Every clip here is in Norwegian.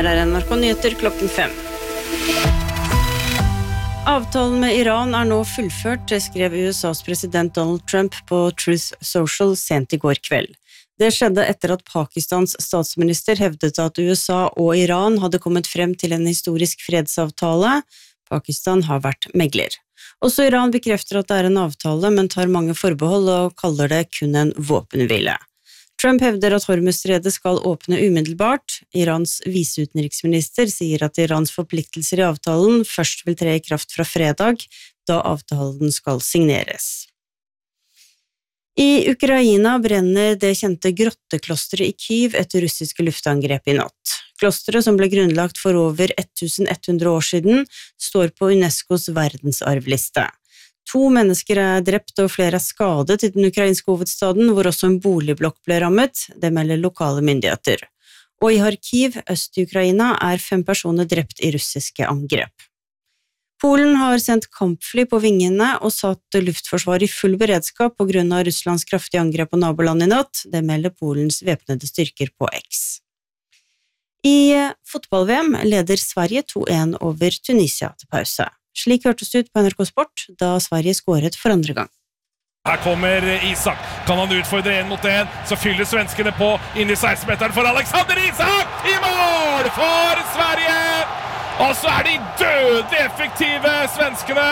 Her NRK Nyheter klokken 5. Avtalen med Iran nå fullført, skrev USAs president Donald Trump på Truth Social sent I går kveld. Det skjedde etter at Pakistans statsminister hevdet at USA og Iran hadde kommet frem til en historisk fredsavtale. Pakistan har vært megler. Også Iran bekrefter at det en avtale, men tar mange forbehold og kaller det kun en våpenhvile. Trump hevder at Hormuzstredet skal åpne umiddelbart. Irans viseutenriksminister sier at Irans forpliktelser I avtalen først vil tre I kraft fra fredag, da avtalen skal signeres. I Ukraina brenner det kjente grotteklosteret I Kyiv etter russiske luftangrep I natt. Klosteret, som ble grunnlagt for over 1100 år siden, står på UNESCOs verdensarvliste. 2 mennesker drept og flere skadet I den ukrainske hovedstaden, hvor også en boligblokk ble rammet, det melder lokale myndigheter. Og I Kharkiv, øst I Ukraina, 5 personer drept I russiske angrep. Polen har sendt kampfly på vingene og satt luftforsvar I full beredskap på grunn av Russlands kraftige angrep på naboland I natt, det melder Polens væpnede styrker på X. I fotball-VM leder Sverige 2-1 over Tunisia til pause. Slik hørtes det ut på NRK Sport, da Sverige skåret for andre gang. Her kommer Isak. Kan han utfordre 1 mot 1, så fyller svenskene på inn I 16-meteren for Alexander Isak! I mål for Sverige! Og så de døde effektive svenskene!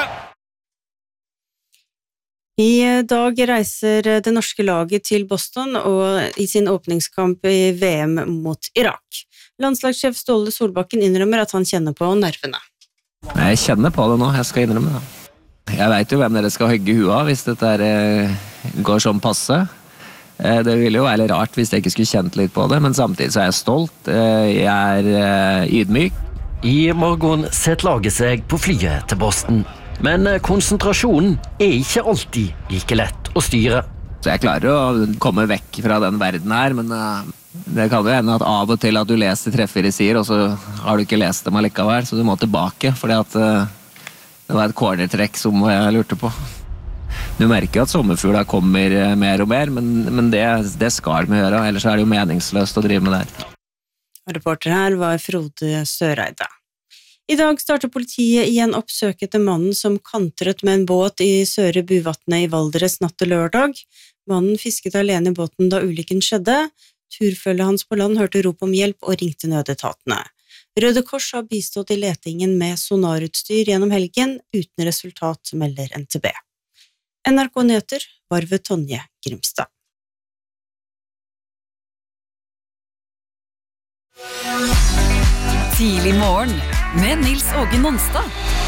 I dag reiser det norske laget til Boston og I sin åpningskamp I VM mot Irak. Landslagssjef Ståle Solbakken innrømmer at han kjenner på nervene. Jeg kjenner på det nå, jeg skal innrømme det. Jeg vet jo hvem dere skal hogge huet av hvis dette går sånn passe. Det ville jo være rart hvis jeg ikke skulle kjent litt på det, men samtidig så jeg stolt, jeg ydmyk. I morgen setter laget seg på flyet til Boston, men konsentrasjonen ikke alltid like lett å styre. Så jeg klarer å komme vekk fra den verden her, men det kan jo hende at av og til at du leser treffer I sier, og så har du ikke lest dem allikevel, så du må tilbake, fordi at det var et cornertrekk som jeg lurte på. Du merker jo at sommerfugler kommer mer og mer, men det skal vi gjøre, ellers det jo meningsløst å drive med det her. Reporter her var Frode Søreide. I dag starter politiet igjen oppsøk etter mannen som kantret med en båt I Søre Buvatnet I Valdres natt til lørdag. Mannen fisket alene I båten da ulykken skjedde. Turfølget hans på land hørte rop om hjelp og ringte nødetatene. Røde Kors har bistått I letingen med sonarutstyr gjennom helgen, uten resultat, melder NTB. NRK Nyheter var ved Tonje Grimstad. Tidlig morgen med Nils Åge Nonstad.